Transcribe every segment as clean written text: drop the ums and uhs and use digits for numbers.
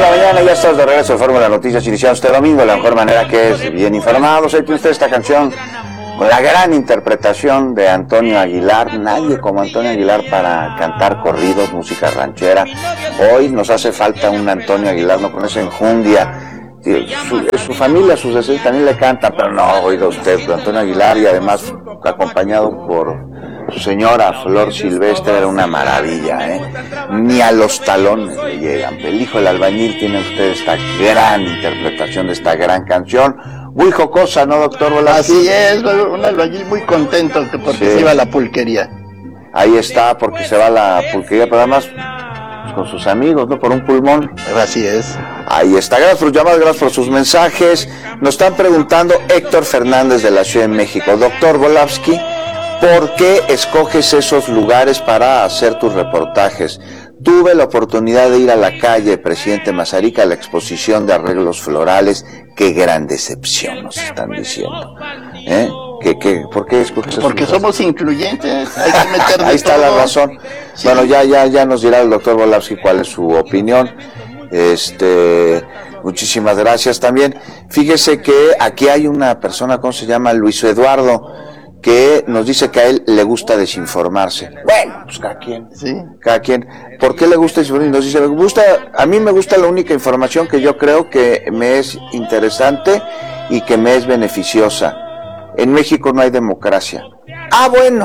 de la mañana, ya estás de regreso en Fórmula Noticias, iniciando este domingo de la mejor manera, que es bien informados. Ahí tiene usted esta canción con la gran interpretación de Antonio Aguilar. Nadie como Antonio Aguilar para cantar corridos, música ranchera. Hoy nos hace falta un Antonio Aguilar, no con esa enjundia. Su familia, sus descendientes también le cantan, pero no, oiga usted, Antonio Aguilar, y además acompañado por su señora Flor Silvestre, era una maravilla, ni a los talones le llegan. El hijo del albañil tiene usted esta gran interpretación de esta gran canción, muy jocosa, ¿no, doctor Volásquez? Así es, un albañil muy contento porque se iba a la pulquería. Ahí está, porque se va a la pulquería, pero además pues, con sus amigos, ¿no? Por un pulmón. Así es. Ahí está, gracias por sus llamadas, gracias por sus mensajes. Nos están preguntando Héctor Fernández de la Ciudad de México. Doctor Volásquez, ¿por qué escoges esos lugares para hacer tus reportajes? Tuve la oportunidad de ir a la calle Presidente Mazarik a la exposición de arreglos florales. Qué gran decepción nos están diciendo. ¿Por qué escoges esos Porque lugares? Somos incluyentes, hay que meter Ahí está todo. la razón. Sí. Bueno, ya nos dirá el doctor Volásquez cuál es su opinión. Muchísimas gracias también. Fíjese que aquí hay una persona, ¿cómo se llama? Luis Eduardo, que nos dice que a él le gusta desinformarse. Bueno, pues cada quien. Sí. Cada quien. ¿Por qué le gusta desinformarse? Nos dice, a mí me gusta la única información que yo creo que me es interesante y que me es beneficiosa. En México no hay democracia. Ah, bueno.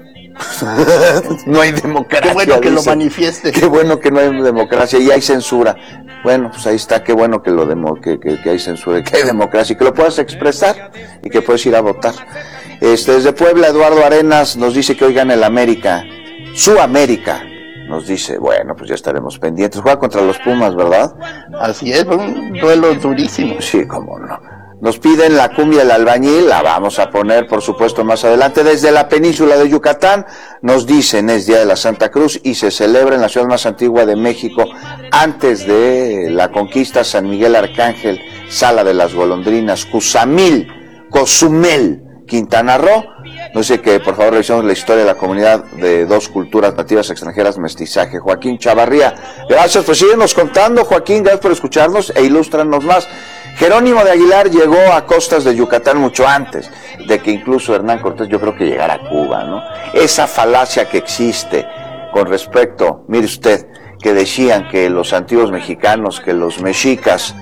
No hay democracia. Qué bueno que lo manifieste. Qué bueno que no hay democracia y hay censura. Bueno, pues ahí está, qué bueno que que hay censura y que hay democracia y que lo puedas expresar y que puedes ir a votar. Desde Puebla, Eduardo Arenas nos dice que hoy gana el América. Su América, nos dice. Bueno, pues ya estaremos pendientes. Juega contra los Pumas, ¿verdad? Así es, un duelo durísimo. Sí, cómo no. Nos piden la cumbia del albañil, la vamos a poner, por supuesto, más adelante. Desde la península de Yucatán, nos dicen, es Día de la Santa Cruz y se celebra en la ciudad más antigua de México, antes de la conquista, San Miguel Arcángel, Sala de las Golondrinas, Cozumel, Quintana Roo. No sé, que por favor revisemos la historia de la comunidad de dos culturas nativas extranjeras, mestizaje. Joaquín Chavarría, gracias, pues síguenos contando, Joaquín, gracias por escucharnos e ilústranos más. Jerónimo de Aguilar llegó a costas de Yucatán mucho antes de que incluso Hernán Cortés, yo creo que llegara a Cuba, ¿no? Esa falacia que existe con respecto, mire usted, que decían que los antiguos mexicanos, que los mexicas,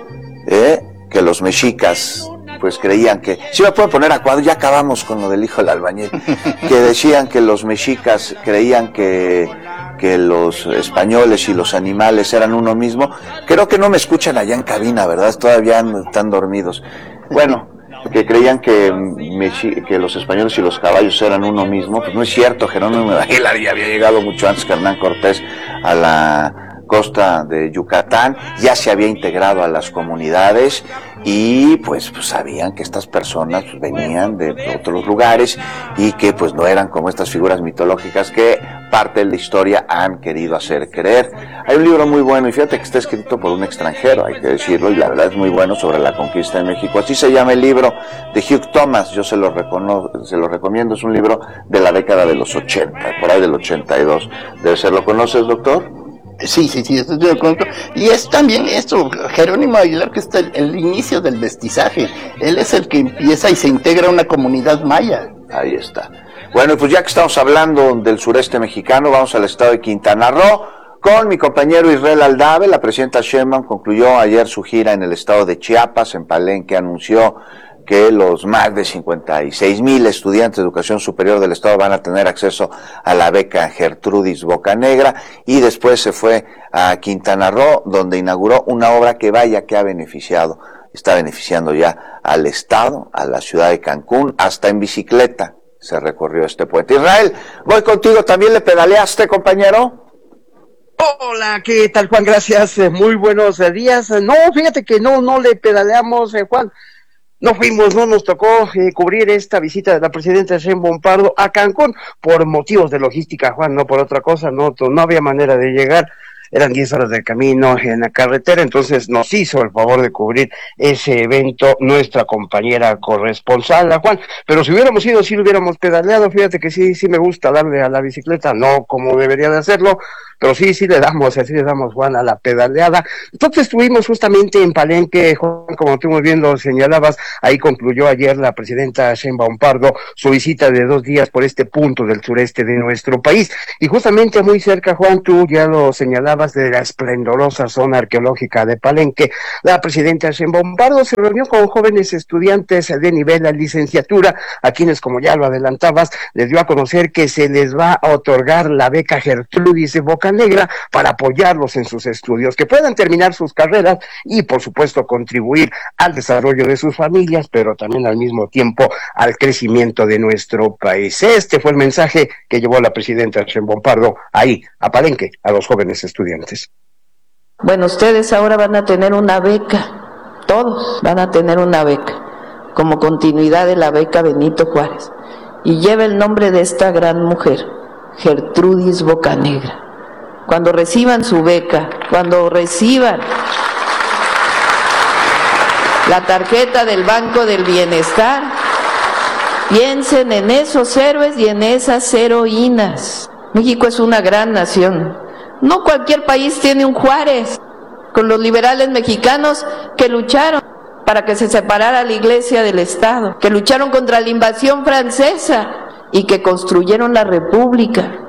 pues creían que, si me puede poner a cuadro, ya acabamos con lo del hijo del albañil, que decían que los mexicas creían que los españoles y los animales eran uno mismo. Creo que no me escuchan allá en cabina, ¿verdad? Todavía están dormidos. Bueno, que creían que los españoles y los caballos eran uno mismo. Pues no es cierto, Jerónimo de Aguilar ya había llegado mucho antes que Hernán Cortés a la costa de Yucatán, ya se había integrado a las comunidades y pues sabían que estas personas venían de otros lugares y que pues no eran como estas figuras mitológicas que parte de la historia han querido hacer creer. Hay un libro muy bueno, y fíjate que está escrito por un extranjero, hay que decirlo, y la verdad es muy bueno, sobre la conquista de México. Así se llama el libro, de Hugh Thomas. Yo se lo recomiendo, es un libro de la década de los 80, por ahí del 82. Debe ser, ¿lo conoces, doctor? Sí, estoy de acuerdo. Y es también esto, Jerónimo Aguilar, que está el inicio del mestizaje. Él es el que empieza y se integra a una comunidad maya. Ahí está. Bueno, pues ya que estamos hablando del sureste mexicano, vamos al estado de Quintana Roo con mi compañero Israel Aldave. La presidenta Sheinbaum concluyó ayer su gira en el estado de Chiapas. En Palenque anunció que los más de 56,000 estudiantes de educación superior del estado van a tener acceso a la beca Gertrudis Bocanegra, y después se fue a Quintana Roo, donde inauguró una obra que está beneficiando ya al estado, a la ciudad de Cancún, hasta en bicicleta se recorrió este puente. Israel, voy contigo, ¿también le pedaleaste, compañero? Hola, ¿qué tal, Juan? Gracias, muy buenos días. No, fíjate que no le pedaleamos, Juan. No nos tocó cubrir esta visita de la presidenta Sheinbaum Pardo a Cancún por motivos de logística, Juan, no por otra cosa, no había manera de llegar. eran 10 horas de camino en la carretera, entonces nos hizo el favor de cubrir ese evento nuestra compañera corresponsal, la Juan, pero si hubiéramos ido, sí lo hubiéramos pedaleado. Fíjate que sí me gusta darle a la bicicleta, no como debería de hacerlo, pero sí le damos, Juan, a la pedaleada. Entonces estuvimos justamente en Palenque, Juan, como tú muy bien lo señalabas, ahí concluyó ayer la presidenta Sheinbaum Pardo su visita de 2 días por este punto del sureste de nuestro país, y justamente muy cerca, Juan, tú ya lo señalabas, de la esplendorosa zona arqueológica de Palenque, la presidenta Sheinbaum Pardo se reunió con jóvenes estudiantes de nivel de licenciatura, a quienes, como ya lo adelantabas, les dio a conocer que se les va a otorgar la beca Gertrudis Bocanegra para apoyarlos en sus estudios, que puedan terminar sus carreras y, por supuesto, contribuir al desarrollo de sus familias, pero también al mismo tiempo al crecimiento de nuestro país. Este fue el mensaje que llevó la presidenta Sheinbaum Pardo ahí, a Palenque, a los jóvenes estudiantes. Bueno, ustedes ahora van a tener una beca, todos van a tener una beca, como continuidad de la beca Benito Juárez, y lleva el nombre de esta gran mujer, Gertrudis Bocanegra. Cuando reciban su beca, cuando reciban la tarjeta del Banco del Bienestar, piensen en esos héroes y en esas heroínas. México es una gran nación. No cualquier país tiene un Juárez, con los liberales mexicanos que lucharon para que se separara la Iglesia del Estado, que lucharon contra la invasión francesa y que construyeron la República.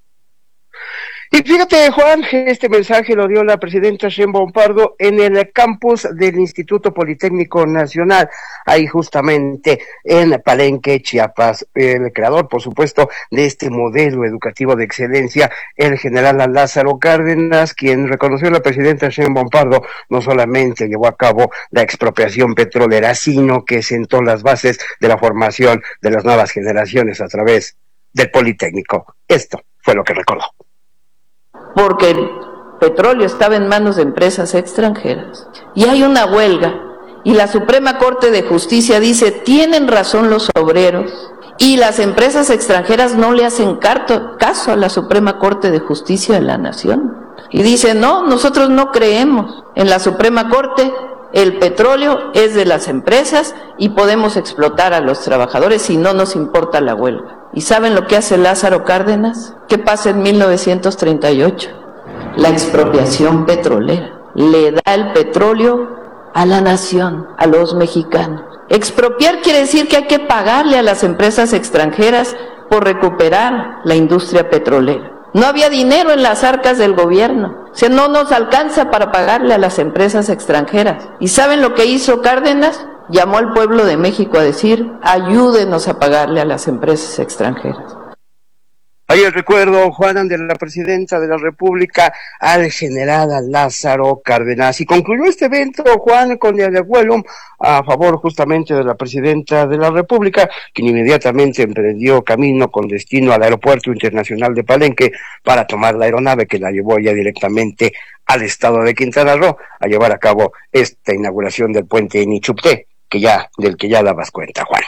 Y fíjate, Juan, este mensaje lo dio la presidenta Sheinbaum Pardo en el campus del Instituto Politécnico Nacional, ahí justamente en Palenque, Chiapas. El creador, por supuesto, de este modelo educativo de excelencia, el general Lázaro Cárdenas, quien reconoció a la presidenta Sheinbaum Pardo, no solamente llevó a cabo la expropiación petrolera, sino que sentó las bases de la formación de las nuevas generaciones a través del Politécnico. Esto fue lo que recordó. Porque el petróleo estaba en manos de empresas extranjeras. Y hay una huelga, y la Suprema Corte de Justicia dice, tienen razón los obreros, y las empresas extranjeras no le hacen caso a la Suprema Corte de Justicia de la Nación. Y dicen, no, nosotros no creemos en la Suprema Corte, el petróleo es de las empresas y podemos explotar a los trabajadores si no nos importa la huelga. ¿Y saben lo que hace Lázaro Cárdenas? ¿Qué pasa en 1938? La expropiación petrolera. Le da el petróleo a la nación, a los mexicanos. Expropiar quiere decir que hay que pagarle a las empresas extranjeras por recuperar la industria petrolera. No había dinero en las arcas del gobierno, o sea, no nos alcanza para pagarle a las empresas extranjeras. ¿Y saben lo que hizo Cárdenas? Llamó al pueblo de México a decir, ayúdenos a pagarle a las empresas extranjeras. Ahí el recuerdo, Juan, de la presidenta de la República al general Lázaro Cárdenas. Y concluyó este evento, Juan, con el vuelo a favor justamente de la presidenta de la República, quien inmediatamente emprendió camino con destino al Aeropuerto Internacional de Palenque para tomar la aeronave que la llevó ya directamente al estado de Quintana Roo a llevar a cabo esta inauguración del puente Nichupté, del que ya dabas cuenta, Juan.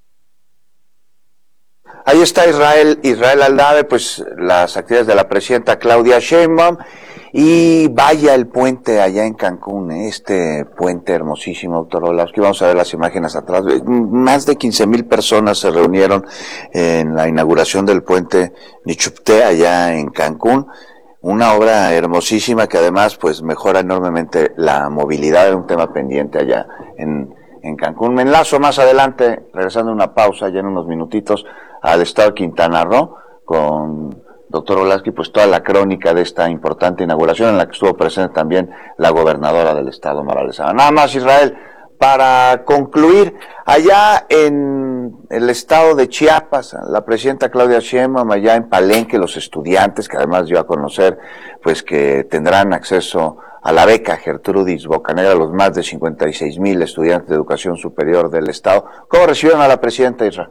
Ahí está Israel Aldave, pues las actividades de la presidenta Claudia Sheinbaum, y vaya el puente allá en Cancún, este puente hermosísimo, doctor Olavsky. Vamos a ver las imágenes atrás. Más de 15,000 personas se reunieron en la inauguración del puente Nichupté allá en Cancún. Una obra hermosísima que además pues mejora enormemente la movilidad, es un tema pendiente allá en Cancún. Me enlazo más adelante, regresando a una pausa ya en unos minutitos, al estado de Quintana Roo con doctor Olavsky, pues toda la crónica de esta importante inauguración en la que estuvo presente también la gobernadora del estado, Mara Lezama. Nada más, Israel, para concluir, allá en el estado de Chiapas, la presidenta Claudia Sheinbaum, allá en Palenque, los estudiantes, que además dio a conocer pues que tendrán acceso a la beca Gertrudis Bocanegra, los más de 56,000 estudiantes de educación superior del estado. ¿Cómo recibieron a la presidenta, Israel?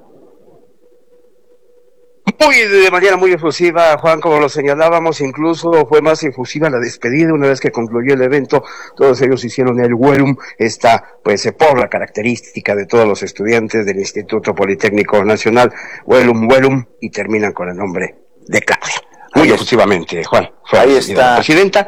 De manera muy efusiva, Juan, como lo señalábamos, incluso fue más efusiva la despedida. Una vez que concluyó el evento, todos ellos hicieron el welum, pues por la característica de todos los estudiantes del Instituto Politécnico Nacional, welum, y terminan con el nombre de Claudia. Muy efusivamente, Juan. Ahí está. Presidenta.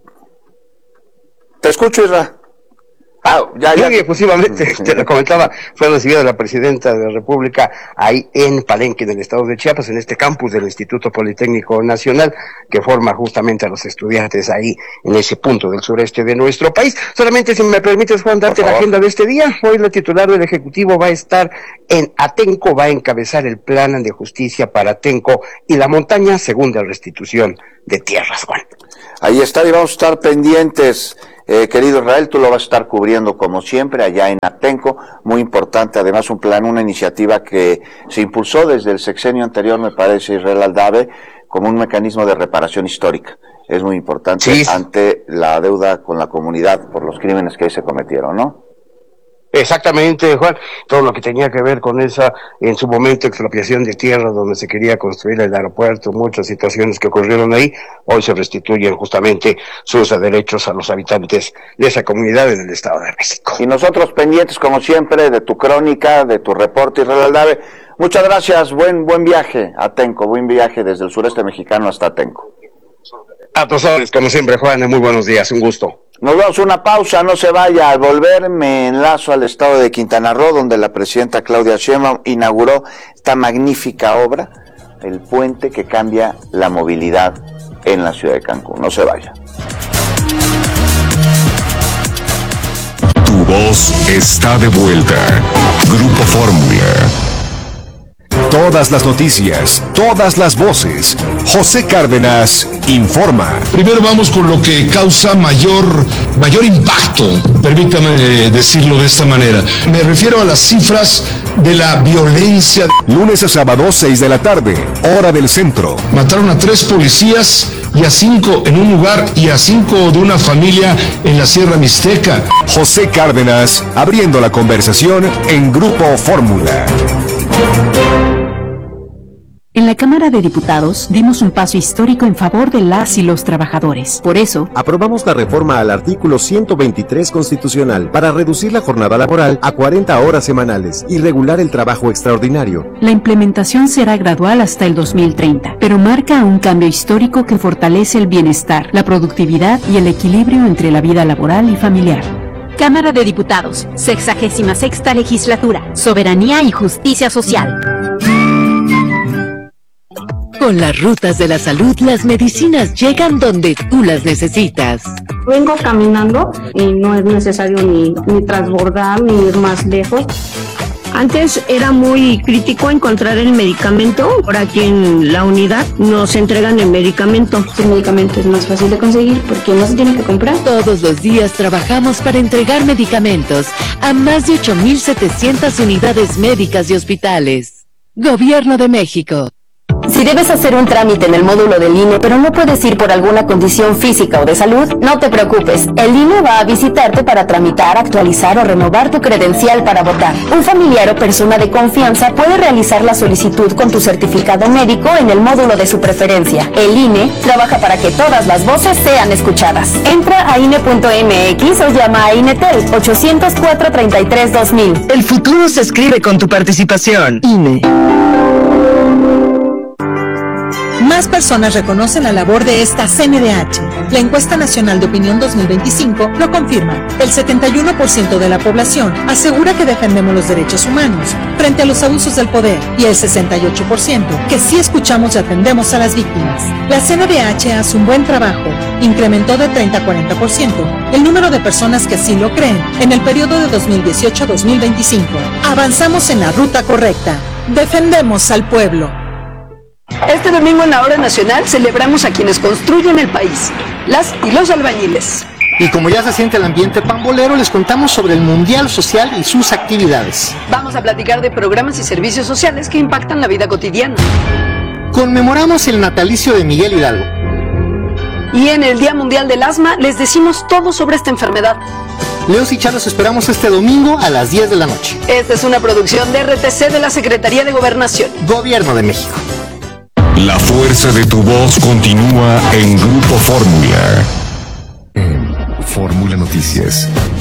Te escucho, Isra. Muy efusivamente, te lo comentaba, fue recibida la presidenta de la República ahí en Palenque, del estado de Chiapas, en este campus del Instituto Politécnico Nacional, que forma justamente a los estudiantes ahí en ese punto del sureste de nuestro país. Solamente, si me permites, Juan, darte la agenda de este día. Hoy la titular del Ejecutivo va a estar en Atenco, va a encabezar el plan de justicia para Atenco y la montaña, segunda restitución de tierras, Juan. Ahí está, y vamos a estar pendientes. Querido Israel, tú lo vas a estar cubriendo como siempre allá en Atenco, muy importante, además un plan, una iniciativa que se impulsó desde el sexenio anterior, me parece, Israel Aldave, como un mecanismo de reparación histórica. Es muy importante ante la deuda con la comunidad por los crímenes que ahí se cometieron, ¿no? Exactamente, Juan, todo lo que tenía que ver con esa, en su momento, expropiación de tierra donde se quería construir el aeropuerto, muchas situaciones que ocurrieron ahí, hoy se restituyen justamente sus derechos a los habitantes de esa comunidad en el Estado de México. Y nosotros pendientes, como siempre, de tu crónica, de tu reporte, Israel Aldave. Muchas gracias, buen viaje a Atenco, buen viaje desde el sureste mexicano hasta Atenco. A tus órdenes, como siempre, Juan, muy buenos días, un gusto. Nos vamos a una pausa, no se vaya. Al volver me enlazo al estado de Quintana Roo, donde la presidenta Claudia Sheinbaum inauguró esta magnífica obra, el puente que cambia la movilidad en la ciudad de Cancún. No se vaya. Tu voz está de vuelta. Grupo Fórmula. Todas las noticias, todas las voces. José Cárdenas informa. Primero vamos con lo que causa mayor impacto, permítame decirlo de esta manera. Me refiero a las cifras de la violencia. Lunes a sábado, 6 de la tarde, hora del centro. Mataron a 3 policías y a 5 en un lugar y a 5 de una familia en la Sierra Mixteca. José Cárdenas, abriendo la conversación en Grupo Fórmula. En la Cámara de Diputados dimos un paso histórico en favor de las y los trabajadores. Por eso, aprobamos la reforma al artículo 123 constitucional para reducir la jornada laboral a 40 horas semanales y regular el trabajo extraordinario. La implementación será gradual hasta el 2030, pero marca un cambio histórico que fortalece el bienestar, la productividad y el equilibrio entre la vida laboral y familiar. Cámara de Diputados, 66ª Legislatura, Soberanía y Justicia Social. Con las rutas de la salud, las medicinas llegan donde tú las necesitas. Vengo caminando y no es necesario ni transbordar ni ir más lejos. Antes era muy crítico encontrar el medicamento. Por aquí en la unidad nos entregan el medicamento. El medicamento es más fácil de conseguir porque no se tiene que comprar. Todos los días trabajamos para entregar medicamentos a más de 8,700 unidades médicas y hospitales. Gobierno de México. Si debes hacer un trámite en el módulo del INE, pero no puedes ir por alguna condición física o de salud, no te preocupes. El INE va a visitarte para tramitar, actualizar o renovar tu credencial para votar. Un familiar o persona de confianza puede realizar la solicitud con tu certificado médico en el módulo de su preferencia. El INE trabaja para que todas las voces sean escuchadas. Entra a INE.mx o llama a INETEL 804-33-2000. El futuro se escribe con tu participación. INE. Más personas reconocen la labor de esta CNDH. La encuesta nacional de opinión 2025 lo confirma. El 71% de la población asegura que defendemos los derechos humanos frente a los abusos del poder y el 68% que sí escuchamos y atendemos a las víctimas. La CNDH hace un buen trabajo. Incrementó de 30 a 40% el número de personas que así lo creen en el periodo de 2018 a 2025. Avanzamos en la ruta correcta. Defendemos al pueblo. Este domingo en la Hora Nacional celebramos a quienes construyen el país, las y los albañiles. Y como ya se siente el ambiente pambolero, les contamos sobre el Mundial Social y sus actividades. Vamos a platicar de programas y servicios sociales que impactan la vida cotidiana. Conmemoramos el natalicio de Miguel Hidalgo. Y en el Día Mundial del Asma les decimos todo sobre esta enfermedad. Leos y Chá los esperamos este domingo a las 10 de la noche. Esta es una producción de RTC de la Secretaría de Gobernación. Gobierno de México. La fuerza de tu voz continúa en Grupo Fórmula. En Fórmula Noticias.